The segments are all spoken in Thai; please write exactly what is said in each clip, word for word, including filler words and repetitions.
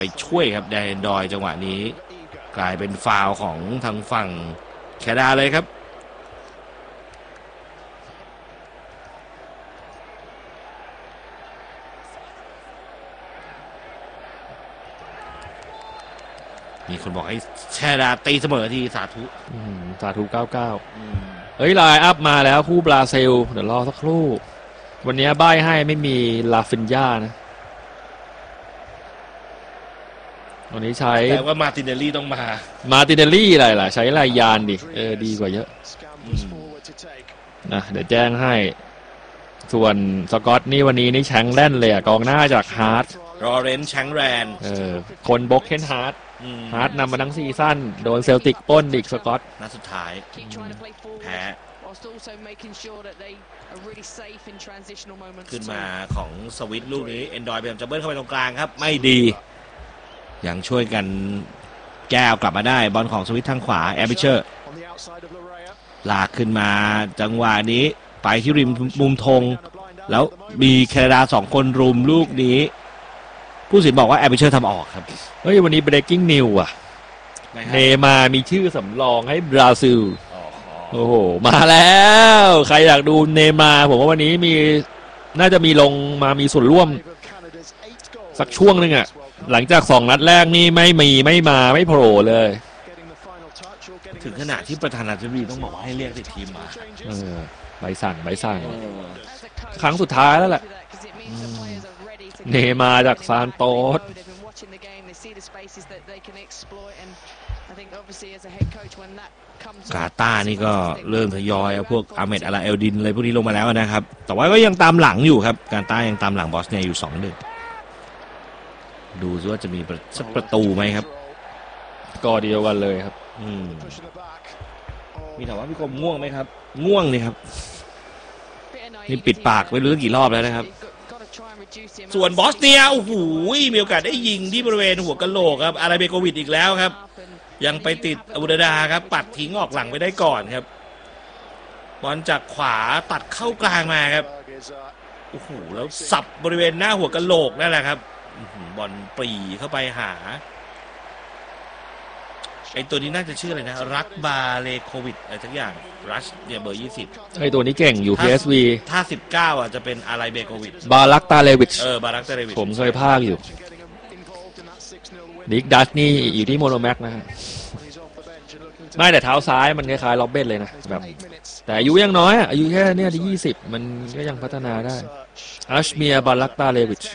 ไปช่วยครับแดนดอยจังหวะนี้กลายเป็นฟาวล์ของทางฝั่งแคนาดาเลยครับมีคนบอกให้แคนาดาตีเสมอที่สาธุสาธุเก้าเก้าเฮ้ยไลน์อัพมาแล้วคู่บราซิลเดี๋ยวรอสักครู่วันนี้ใบ้ให้ไม่มีลาฟินญ่านะวันนี้ใช้แต่ว่ามาตินเนลลี่ต้องมามาตินเนลลี่อะไรล่ะใช้ลายยานดิเออดีกว่าเยอะนะเดี๋ยวแจ้งให้ส่วนสกอตนี่วันนี้นี่แชงแล่นเลยอะกองหน้าจากฮาร์ดรอเรนแชงแรนเออคนบล็อกเคนฮาร์ดฮาร์ดนำมาทั้งซีซั่นโดนเซลติกป้นดิกสกอตนัดสุดท้ายแพ้ขึ้นมาของสวิตลูกนี้เอนดอยพยายามจะเบิ้ลเข้าไปตรงกลางครับไม่ดียังช่วยกันแก้วกลับมาได้บอลของสวิตทางขวาแอมบิเชอร์ลากขึ้นมาจังหวะนี้ไปที่ริมมุมธงแล้วมีแคนาดาสองคนรุมลูกนี้ผู้สินบอกว่าแอมบิเชอร์ทำออกครับเฮ้ยวันนี้ breaking news อ่ะเนมามีชื่อสำรองให้บราซิลโอ้โหมาแล้วใครอยากดูเนมาผมว่าวันนี้มีน่าจะมีลงมามีส่วนร่วมสักช่วงนึงอ่ะหลังจากสองนัดแรกนี่ไม่มีไม่มาไม่โผล่เลยถึงขนาดที่ประธานาธิบดีต้องบอกว่าให้เรียกติดทีมมาเออใบสั่งใบสั่งครั้งสุดท้ายแล้วแหละเนมาจากซานโตสกาตาร์นี่ก็เริ่มทยอยเอาพวกอาเมดอาราเอลดินอะไรพวกนี้ลงมาแล้วนะครับแต่ว่าก็ยังตามหลังอยู่ครับกาตาร์ยังตามหลังบอสเนียอยู่ สองหนึ่ง ดูซิว่าจะมีสักประตูไหมครับก็เดียวกันเลยครับอืมมีถามว่าพี่กรมง่วงไหมครับง่วงนี่ครับนี่ปิดปากไม่รู้กี่รอบแล้วนะครับส่วนบอสเนียโอ้โหมีโอกาสได้ยิงที่บริเวณหัวกะโหลกครับอาราเบโกวิชอีกแล้วครับยังไปติดอาบูดาดาครับปัดทิ้งออกหลังไปได้ก่อนครับบอลจากขวาตัดเข้ากลางมาครับโอ้โหแล้วสับบริเวณหน้าหัวกะโหลกนั่นแหละครับบอลปรีเข้าไปหาไอตัวนี้น่าจะชื่ออะไรนะรักบาเลโควิดอะไรสักอย่างรัชเนี่ยเบอร์ยี่สิบไอตัวนี้เก่งอยู่ พี เอส วีถ้าสิบเก้าอ่ะจะเป็นอะไรเบโควิดบาลักตาเลวิชเออบาลักตาเลวิชผมเคยพากอยู่ดิกดัชนี่อยู่ที่โมโนแม็กนะฮะไม่แต่เท้าซ้ายมันคล้ายๆล็อบเบนเลยนะแบบแต่อายุยังน้อยอายุแค่เนี่ยที่ยี่สิบมันก็ยังพัฒนาได้อัชเมียบาลักตาเลวิช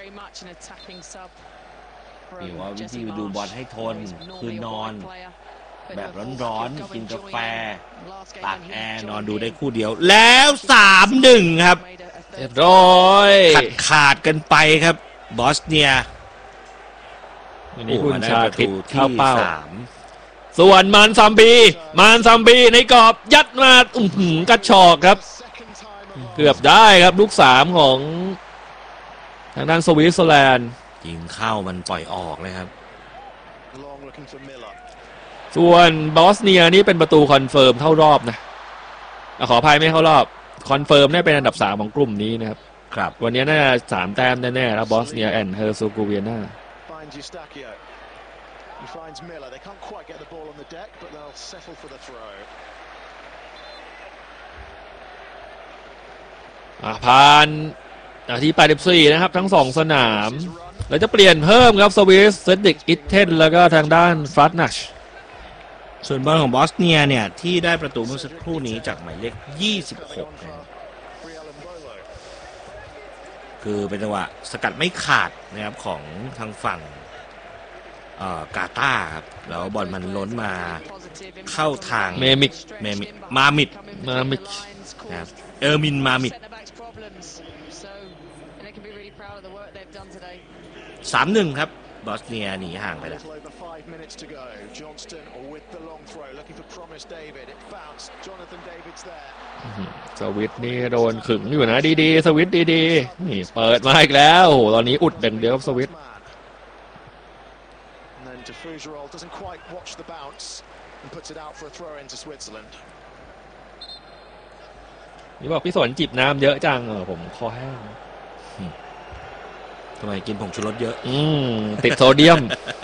นี่ว่าวิธีดูบอลให้ทนคือนอนแบบร้อนๆกินกาแฟตากแอร์นอนดูได้คู่เดียวแล้ว สามหนึ่ง ครับเรียบร้อยขาดขาดกันไปครับบอสเนียวันนี้คุณชาคิดเข้าเป้าส่วนมานซัมบีมานซัมบีในกรอบยัดมาอื้อหือกระชอกครับเกือบได้ครับลูกสามของทางด้านสวิตเซอร์แลนด์ยิงเข้ามันปล่อยออกเลยครับส่วนบอสเนียนี่เป็นประตูคอนเฟิร์มเข้ารอบนะขออภัยไม่เข้ารอบคอนเฟิร์มได้เป็นอันดับสามของกลุ่มนี้นะครับครับวันนี้น่าจะสามแต้มแน่ๆแล้วบอสเนียแอนด์เฮอร์โซโกเวียนาผ่านนาทีแปดสิบสี่นะครับทั้งสองสนามแล้วจะเปลี่ยนเพิ่มครับสวิสเซดิกอิตเทนแล้วก็ทางด้านฟรัตนัชส่วนบอลของบอสเนียเนี่ยที่ได้ประตูเมื่อสักครู่นี้จากหมายเลขยี่สิบหกคือเป็นจังหวะสกัดไม่ขาดนะครับของทางฝั่งกาตาร์ครับแล้วบอลมันล้นมาเข้าทางเมมิกเมมิกมามิดมามิกนะครับเออร์มินมามิดสามหนึ่งครับบอสเนียหนีห่างไปแล้วสวิตนี่โดนขึงอยู่นะดีๆสวิตดีๆนี่เปิดมาอีกแล้วโอ้โหตอนนี้อุดเด่นเดียวกับสวิตนี่บอกพี่สนจิบน้ำเยอะจังเออผมคอแห้งทำไมกินผงชูรสเยอะอืมติดโซเดียม